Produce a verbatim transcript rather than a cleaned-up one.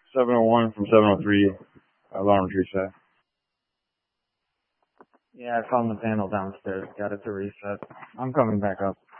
seven oh one from seven oh three, alarm reset. Yeah, I found the panel downstairs. Got it to reset. I'm coming back up.